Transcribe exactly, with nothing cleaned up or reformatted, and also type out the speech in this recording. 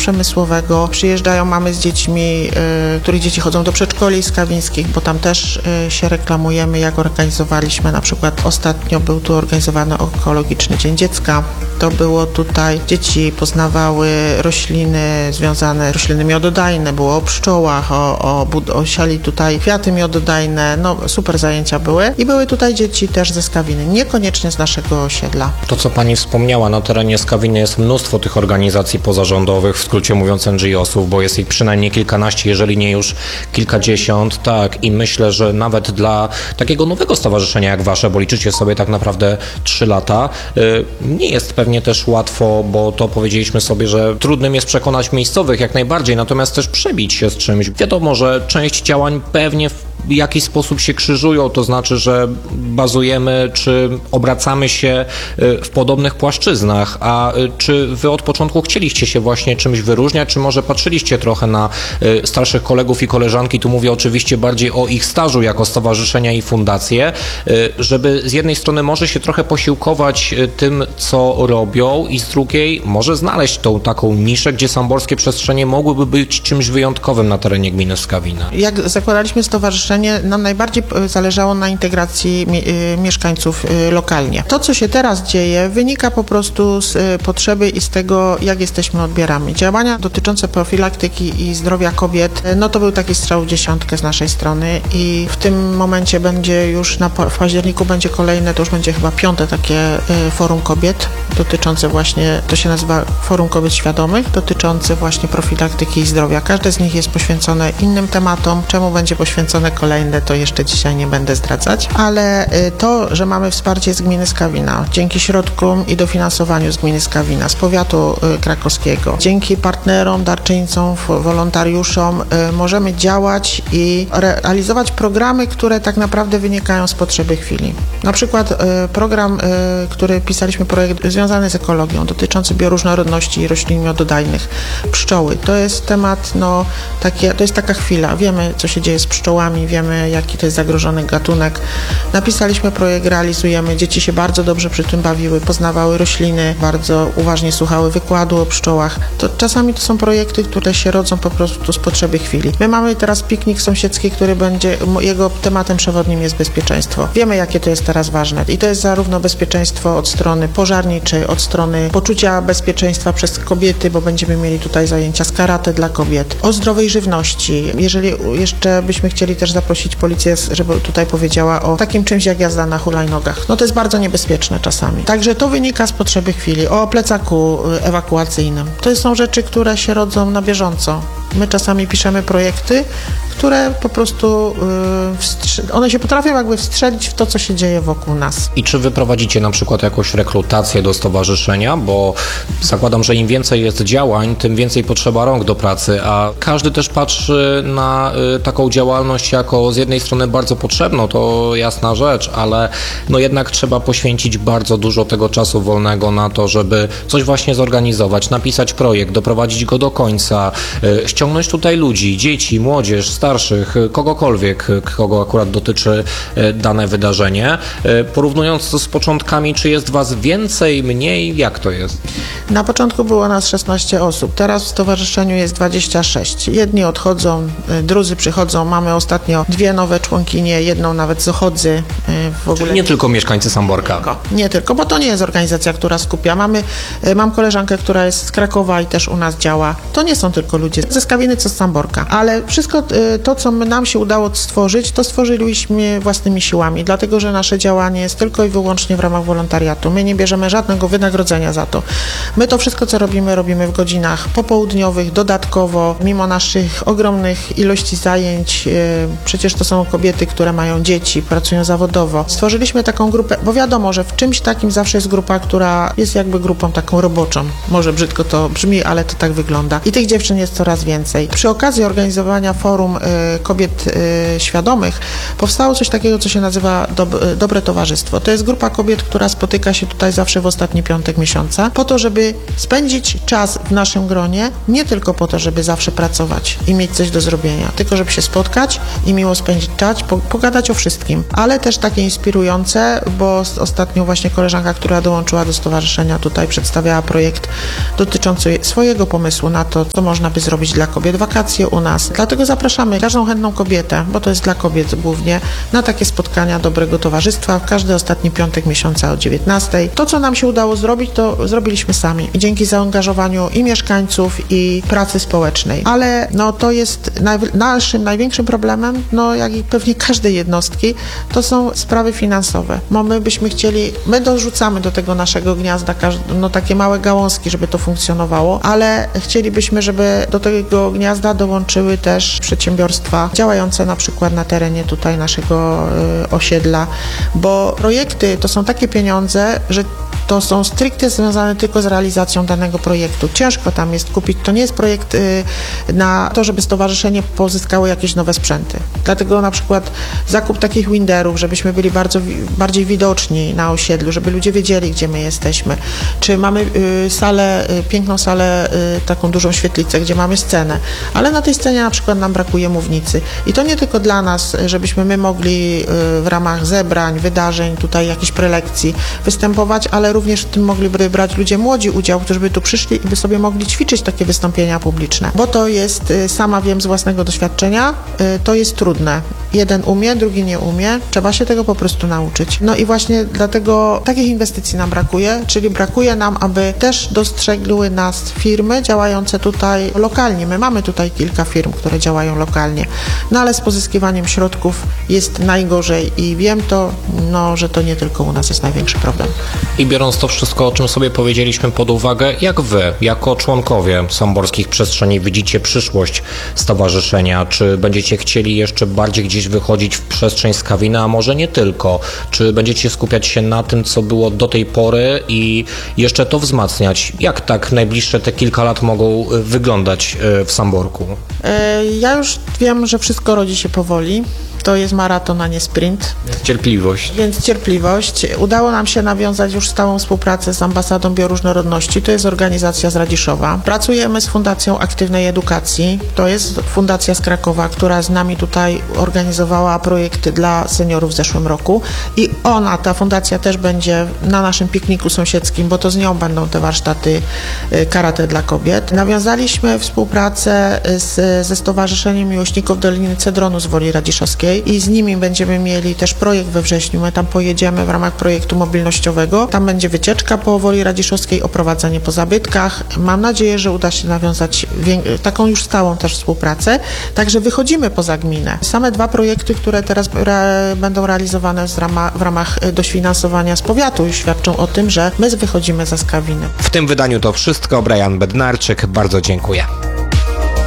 przemysłowego. Przyjeżdżają mamy z dziećmi, y, których dzieci chodzą do przedszkoli skawińskich, bo tam też y, się reklamujemy, jak organizowaliśmy. Na przykład ostatnio był tu organizowany Ekologiczny Dzień Dziecka. To było tutaj, dzieci poznawały rośliny związane, rośliny miododajne, było o pszczołach, o, o, o siali tutaj kwiaty miododajne, no super zajęcia były. I były tutaj dzieci też ze Skawiny, niekoniecznie z naszego osiedla. To, co pani wspomniała, na terenie Skawiny jest mnóstwo tych organizacji pozarządowych, w skrócie mówiąc N G O-sów, bo jest ich przynajmniej kilkanaście, jeżeli nie już kilkadziesiąt, tak, i myślę, że nawet dla takiego nowego stowarzyszenia jak wasze, bo liczycie sobie tak naprawdę trzy lata, yy, nie jest pewnie też łatwo, bo to powiedzieliśmy sobie, że trudnym jest przekonać miejscowych jak najbardziej, natomiast też przebić się z czymś. Wiadomo, że część działań pewnie w jakiś sposób się krzyżują, to znaczy, że bazujemy czy obracamy się w podobnych płaszczyznach, a czy wy od początku chcieliście się właśnie czymś wyróżniać, czy może patrzyliście trochę na starszych kolegów i koleżanki, tu mówię oczywiście bardziej o ich stażu jako stowarzyszenia i fundacje, żeby z jednej strony może się trochę posiłkować tym, co robią i z drugiej może znaleźć tą taką niszę, gdzie samborskie przestrzenie mogłyby być czymś wyjątkowym na terenie gminy Skawina. Jak zakładaliśmy stowarzyszenie, nam najbardziej zależało na integracji mieszkańców lokalnie. To, co się teraz dzieje, wynika po prostu z potrzeby i z tego, jak jesteśmy odbierani. Działania dotyczące profilaktyki i zdrowia kobiet, no to był taki strzał w dziesiątkę z naszej strony i w tym momencie będzie już, na, w październiku będzie kolejne, to już będzie chyba piąte takie forum kobiet dotyczące właśnie, to się nazywa Forum Kobiet Świadomych, dotyczące właśnie profilaktyki i zdrowia. Każde z nich jest poświęcone innym tematom. Czemu będzie poświęcone kolejne, to jeszcze dzisiaj nie będę zdradzać, ale to, że mamy wsparcie z gminy Skawina, dzięki środkom i dofinansowaniu z gminy Skawina, z powiatu krakowskiego, dzięki partnerom, darczyńcom, wolontariuszom możemy działać i realizować programy, które tak naprawdę wynikają z potrzeby chwili. Na przykład program, który pisaliśmy, projekt związany z ekologią, dotyczący bioróżnorodności i roślin miododajnych, pszczoły. To jest temat, no, takie, to jest taka chwila. Wiemy, co się dzieje z pszczołami, wiemy, jaki to jest zagrożony gatunek. Napisaliśmy projekt, realizujemy. Dzieci się bardzo dobrze przy tym bawiły, poznawały rośliny, bardzo uważnie słuchały wykładu o pszczołach. To czasami to są projekty, które się rodzą po prostu z potrzeby chwili. My mamy teraz piknik sąsiedzki, który będzie, jego tematem przewodnim jest bezpieczeństwo. Wiemy, jakie to jest teraz ważne. I to jest zarówno bezpieczeństwo od strony pożarniczej, od strony poczucia bezpieczeństwa przez kobiety, bo będziemy mieli tutaj zajęcia z karate dla kobiet, o zdrowej żywności. Jeżeli jeszcze byśmy chcieli też zaprosić policję, żeby tutaj powiedziała o takim czymś jak jazda na hulajnogach. No to jest bardzo niebezpieczne czasami. Także to wynika z potrzeby chwili. O plecaku ewakuacyjnym. To są rzeczy, które się rodzą na bieżąco. My czasami piszemy projekty, które po prostu yy, one się potrafią jakby wstrzelić w to, co się dzieje wokół nas. I czy wy prowadzicie na przykład jakąś rekrutację do stowarzyszenia? Bo zakładam, że im więcej jest działań, tym więcej potrzeba rąk do pracy, a każdy też patrzy na y, taką działalność jako z jednej strony bardzo potrzebną, to jasna rzecz, ale no jednak trzeba poświęcić bardzo dużo tego czasu wolnego na to, żeby coś właśnie zorganizować, napisać projekt, doprowadzić go do końca, y, ściągnąć tutaj ludzi, dzieci, młodzież, starszych, kogokolwiek, kogo akurat dotyczy dane wydarzenie. Porównując to z początkami, czy jest was więcej, mniej? Jak to jest? Na początku było nas szesnaście osób, teraz w stowarzyszeniu jest dwadzieścia sześć. Jedni odchodzą, drudzy przychodzą. Mamy ostatnio dwie nowe członkinie, jedną nawet z Ochodzy. W ogóle. Czyli nie tylko mieszkańcy Samborka. Nie tylko, nie tylko, bo to nie jest organizacja, która skupia. Mamy, mam koleżankę, która jest z Krakowa i też u nas działa. To nie są tylko ludzie ze Skawiny, co z Samborka, ale wszystko to, co nam się udało stworzyć, to stworzyliśmy własnymi siłami, dlatego, że nasze działanie jest tylko i wyłącznie w ramach wolontariatu. My nie bierzemy żadnego wynagrodzenia za to. My to wszystko, co robimy, robimy w godzinach popołudniowych, dodatkowo, mimo naszych ogromnych ilości zajęć. Przecież to są kobiety, które mają dzieci, pracują zawodowo. Stworzyliśmy taką grupę, bo wiadomo, że w czymś takim zawsze jest grupa, która jest jakby grupą taką roboczą. Może brzydko to brzmi, ale to tak wygląda. I tych dziewczyn jest coraz więcej. Przy okazji organizowania forum kobiet świadomych powstało coś takiego, co się nazywa Dob- Dobre Towarzystwo. To jest grupa kobiet, która spotyka się tutaj zawsze w ostatni piątek miesiąca, po to, żeby spędzić czas w naszym gronie, nie tylko po to, żeby zawsze pracować i mieć coś do zrobienia, tylko żeby się spotkać i miło spędzić czas, po- pogadać o wszystkim, ale też takie inspirujące, bo ostatnio właśnie koleżanka, która dołączyła do stowarzyszenia, tutaj przedstawiała projekt dotyczący swojego pomysłu na to, co można by zrobić dla kobiet, wakacje u nas. Dlatego zapraszamy każdą chętną kobietę, bo to jest dla kobiet głównie, na takie spotkania dobrego towarzystwa w każdy ostatni piątek miesiąca o dziewiętnastej. To, co nam się udało zrobić, to zrobiliśmy sami. I dzięki zaangażowaniu i mieszkańców, i pracy społecznej. Ale no, to jest naj, naszym największym problemem, no jak i pewnie każdej jednostki, to są sprawy finansowe. Bo my byśmy chcieli, my dorzucamy do tego naszego gniazda no, takie małe gałązki, żeby to funkcjonowało, ale chcielibyśmy, żeby do tego gniazda dołączyły też przedsiębiorstwa działające na przykład na terenie tutaj naszego y, osiedla, bo projekty to są takie pieniądze, że to są stricte związane tylko z realizacją danego projektu. Ciężko tam jest kupić, to nie jest projekt y, na to, żeby stowarzyszenie pozyskało jakieś nowe sprzęty. Dlatego na przykład zakup takich winderów, żebyśmy byli bardzo, bardziej widoczni na osiedlu, żeby ludzie wiedzieli, gdzie my jesteśmy. Czy mamy y, salę, y, piękną salę, y, taką dużą świetlicę, gdzie mamy scenę, ale na tej scenie na przykład nam brakuje mównicy. I to nie tylko dla nas, żebyśmy my mogli y, w ramach zebrań, wydarzeń, tutaj jakichś prelekcji występować, ale również w tym mogliby brać ludzie młodzi udział, którzy by tu przyszli i by sobie mogli ćwiczyć takie wystąpienia publiczne. Bo to jest, sama wiem z własnego doświadczenia, to jest trudne. Jeden umie, drugi nie umie. Trzeba się tego po prostu nauczyć. No i właśnie dlatego takich inwestycji nam brakuje, czyli brakuje nam, aby też dostrzegły nas firmy działające tutaj lokalnie. My mamy tutaj kilka firm, które działają lokalnie, no ale z pozyskiwaniem środków jest najgorzej i wiem to, no, że to nie tylko u nas jest największy problem. I biorąc to wszystko, o czym sobie powiedzieliśmy pod uwagę, jak wy, jako członkowie Samborskich Przestrzeni, widzicie przyszłość stowarzyszenia? Czy będziecie chcieli jeszcze bardziej gdzieś wychodzić w przestrzeń Skawina, a może nie tylko? Czy będziecie skupiać się na tym, co było do tej pory i jeszcze to wzmacniać? Jak tak najbliższe te kilka lat mogą wyglądać w Samborku? Ja już wiem, że wszystko rodzi się powoli. To jest maraton, a nie sprint. Cierpliwość. Więc cierpliwość. Udało nam się nawiązać już stałą współpracę z Ambasadą Bioróżnorodności. To jest organizacja z Radziszowa. Pracujemy z Fundacją Aktywnej Edukacji. To jest fundacja z Krakowa, która z nami tutaj organizowała projekt dla seniorów w zeszłym roku. I ona, ta fundacja też będzie na naszym pikniku sąsiedzkim, bo to z nią będą te warsztaty karate dla kobiet. Nawiązaliśmy współpracę z, ze Stowarzyszeniem Miłośników Doliny Cedronu z Woli Radziszowskiej. I z nimi będziemy mieli też projekt we wrześniu. My tam pojedziemy w ramach projektu mobilnościowego. Tam będzie wycieczka po Woli Radziszowskiej, oprowadzenie po zabytkach. Mam nadzieję, że uda się nawiązać taką już stałą też współpracę. Także wychodzimy poza gminę. Same dwa projekty, które teraz re będą realizowane w ramach, w ramach dofinansowania z powiatu, już świadczą o tym, że my wychodzimy za Skawiny. W tym wydaniu to wszystko. Brian Bednarczyk, bardzo dziękuję.